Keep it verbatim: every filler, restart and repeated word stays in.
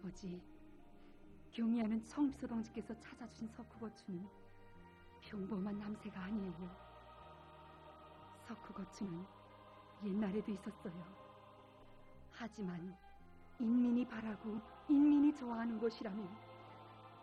아버지, 경의하는 청립소방지께서 찾아주신 석후거추는 평범한 남새가 아니에요. 석후거추는 옛날에도 있었어요. 하지만 인민이 바라고 인민이 좋아하는 것이라면